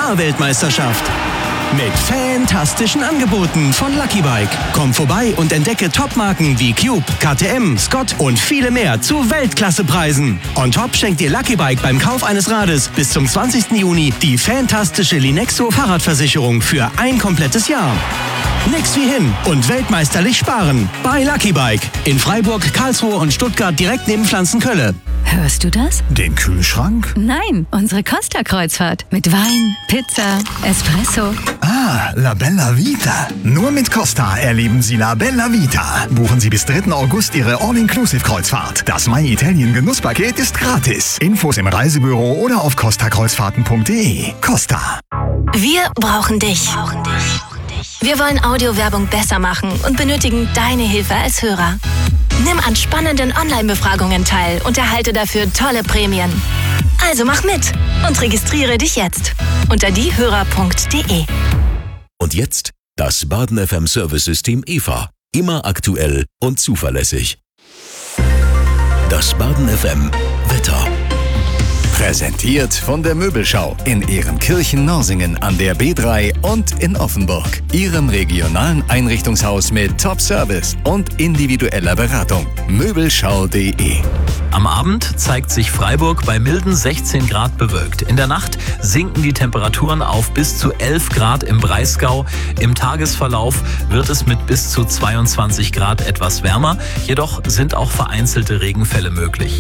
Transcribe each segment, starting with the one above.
Fahrweltmeisterschaft. Mit fantastischen Angeboten von Lucky Bike. Komm vorbei und entdecke Topmarken wie Cube, KTM, Scott und viele mehr zu Weltklassepreisen. On top schenkt dir Lucky Bike beim Kauf eines Rades bis zum 20. Juni die fantastische Linexo Fahrradversicherung für ein komplettes Jahr. Nix wie hin und weltmeisterlich sparen bei Lucky Bike. In Freiburg, Karlsruhe und Stuttgart direkt neben Pflanzenkölle. Hörst du das? Den Kühlschrank? Nein, unsere Costa-Kreuzfahrt. Mit Wein, Pizza, Espresso. Ah, La Bella Vita. Nur mit Costa erleben Sie La Bella Vita. Buchen Sie bis 3. August Ihre All-Inclusive-Kreuzfahrt. Das My Italien Genusspaket ist gratis. Infos im Reisebüro oder auf costakreuzfahrten.de. Costa. Wir brauchen dich. Wir wollen Audiowerbung besser machen und benötigen deine Hilfe als Hörer. Nimm an spannenden Online-Befragungen teil und erhalte dafür tolle Prämien. Also mach mit und registriere dich jetzt unter diehörer.de. Und jetzt das Baden FM Service-System EVA. Immer aktuell und zuverlässig. Das Baden FM Wetter. Präsentiert von der Möbelschau in Ehrenkirchen-Norsingen an der B3 und in Offenburg. Ihrem regionalen Einrichtungshaus mit Top-Service und individueller Beratung. Möbelschau.de. Am Abend zeigt sich Freiburg bei milden 16 Grad bewölkt. In der Nacht sinken die Temperaturen auf bis zu 11 Grad im Breisgau. Im Tagesverlauf wird es mit bis zu 22 Grad etwas wärmer. Jedoch sind auch vereinzelte Regenfälle möglich.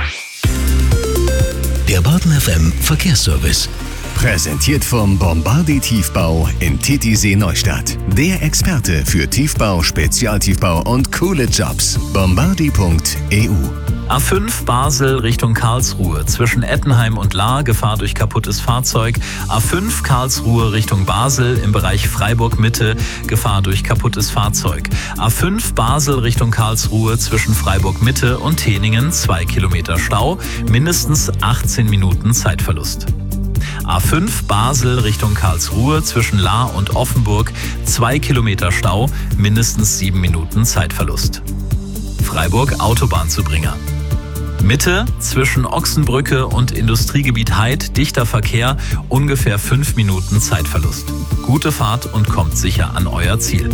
Der Baden FM Verkehrsservice. Präsentiert vom Bombardi Tiefbau in Titisee Neustadt. Der Experte für Tiefbau, Spezialtiefbau und coole Jobs. Bombardi.eu. A5 Basel Richtung Karlsruhe. Zwischen Ettenheim und Lahr Gefahr durch kaputtes Fahrzeug. A5 Karlsruhe Richtung Basel im Bereich Freiburg Mitte Gefahr durch kaputtes Fahrzeug. A5 Basel Richtung Karlsruhe zwischen Freiburg Mitte und Teningen 2 Kilometer Stau. Mindestens 18 Minuten Zeitverlust. A5 Basel Richtung Karlsruhe zwischen Lahr und Offenburg 2 Kilometer Stau. Mindestens 7 Minuten Zeitverlust. Freiburg Autobahnzubringer. Mitte zwischen Ochsenbrücke und Industriegebiet Heid dichter Verkehr, ungefähr 5 Minuten Zeitverlust. Gute Fahrt und kommt sicher an euer Ziel.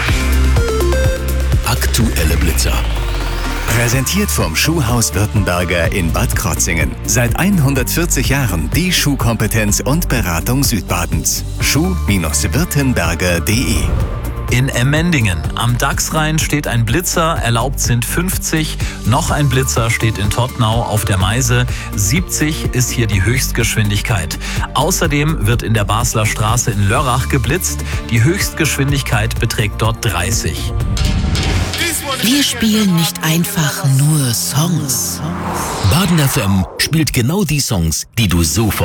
Aktuelle Blitzer. Präsentiert vom Schuhhaus Württemberger in Bad Krotzingen. Seit 140 Jahren die Schuhkompetenz und Beratung Südbadens. Schuh-württemberger.de. In Emmendingen am Dachsrhein steht ein Blitzer, erlaubt sind 50. Noch ein Blitzer steht in Tottnau auf der Meise. 70 ist hier die Höchstgeschwindigkeit. Außerdem wird in der Basler Straße in Lörrach geblitzt. Die Höchstgeschwindigkeit beträgt dort 30. Wir spielen nicht einfach nur Songs. Baden FM spielt genau die Songs, die du sofort